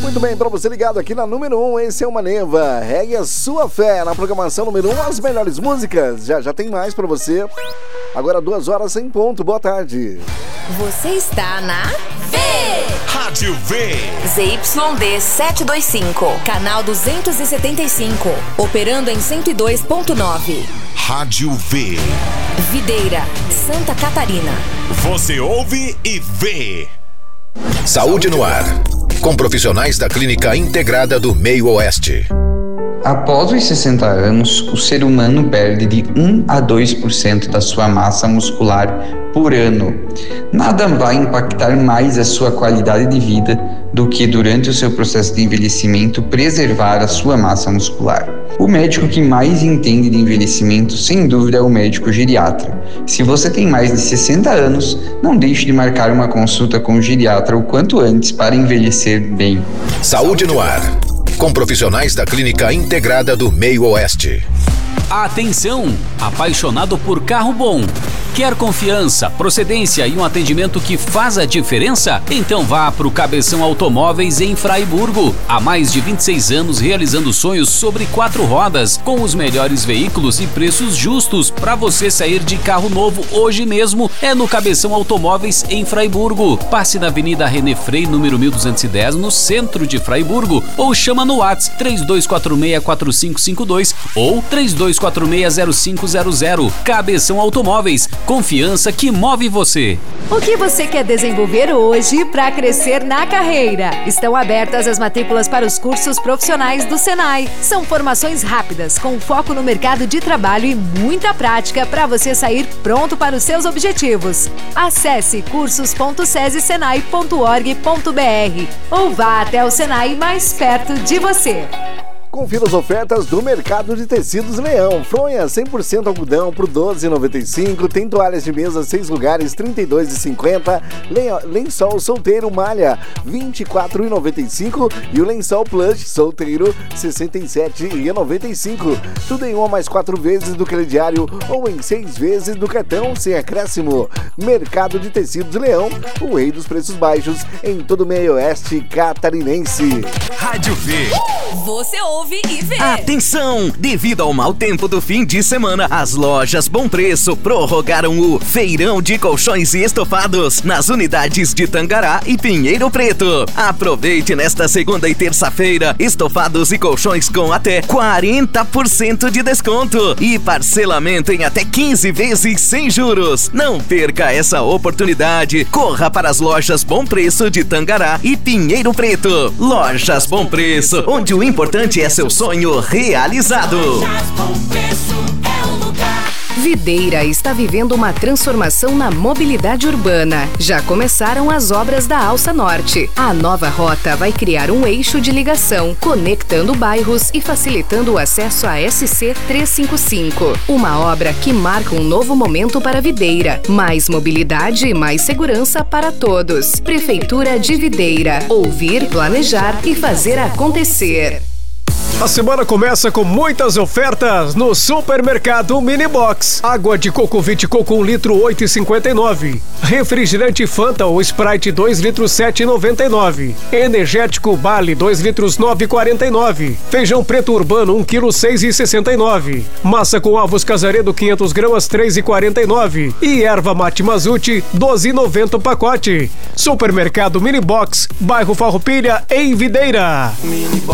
Muito bem, para você ligado aqui na número 1, esse é o Maneva. Regue a sua fé na programação número 1, as melhores músicas. Já tem mais para você. Agora 2 horas em ponto, boa tarde. Você está na V! Rádio V! ZYD 725, canal 275, operando em 102.9. Rádio V. Videira, Santa Catarina. Você ouve e vê. Saúde no ar, com profissionais da Clínica Integrada do Meio Oeste. Após os 60 anos, o ser humano perde de 1 a 2% da sua massa muscular por ano. Nada vai impactar mais a sua qualidade de vida do que, durante o seu processo de envelhecimento, preservar a sua massa muscular. O médico que mais entende de envelhecimento, sem dúvida, é o médico geriatra. Se você tem mais de 60 anos, não deixe de marcar uma consulta com o geriatra o quanto antes para envelhecer bem. Saúde no ar, com profissionais da Clínica Integrada do Meio Oeste. Atenção! Apaixonado por carro bom? Quer confiança, procedência e um atendimento que faz a diferença? Então vá para o Cabeção Automóveis em Fraiburgo. Há mais de 26 anos realizando sonhos sobre 4 rodas, com os melhores veículos e preços justos para você sair de carro novo hoje mesmo. É no Cabeção Automóveis em Fraiburgo. Passe na Avenida René Frei, número 1210, no centro de Fraiburgo, ou chama no WhatsApp 3246-4552 ou 3246-0500. Cabeção Automóveis. Confiança que move você. O que você quer desenvolver hoje para crescer na carreira? Estão abertas as matrículas para os cursos profissionais do Senai. São formações rápidas, com foco no mercado de trabalho e muita prática para você sair pronto para os seus objetivos. Acesse cursos.sesesenai.org.br ou vá até o Senai mais perto de você. Confira as ofertas do Mercado de Tecidos Leão. Fronha 100% algodão por R$ 12,95. Tem toalhas de mesa 6 lugares R$ 32,50. Lençol solteiro malha R$ 24,95. E o lençol plush solteiro R$ 67,95. Tudo em 1 mais 4 vezes do crediário ou em 6 vezes do cartão sem acréscimo. Mercado de Tecidos Leão, o rei dos preços baixos em todo o meio oeste catarinense. Rádio V. Você ouve e vê. Atenção! Devido ao mau tempo do fim de semana, as lojas Bom Preço prorrogaram o Feirão de Colchões e Estofados nas unidades de Tangará e Pinheiro Preto. Aproveite nesta segunda e terça-feira estofados e colchões com até 40% de desconto e parcelamento em até 15 vezes sem juros. Não perca essa oportunidade. Corra para as lojas Bom Preço de Tangará e Pinheiro Preto. Lojas Bom Preço, onde o importante é seu sonho realizado. Videira está vivendo uma transformação na mobilidade urbana. Já começaram as obras da Alça Norte. A nova rota vai criar um eixo de ligação, conectando bairros e facilitando o acesso à SC 355. Uma obra que marca um novo momento para Videira. Mais mobilidade e mais segurança para todos. Prefeitura de Videira. Ouvir, planejar e fazer acontecer. A semana começa com muitas ofertas no Supermercado Minibox. Água de coco Vite Coco 1 litro 8,59. Refrigerante Fanta ou Sprite 2 litros 7,99. Energético Bali 2 litros 9,49. Feijão preto urbano 1 quilo 6,69. Massa com ovos Casaredo 500 gramas 3,49. E erva mate Mazuti 12,90 o pacote. Supermercado Minibox, bairro Farroupilha, em Videira. Minibox.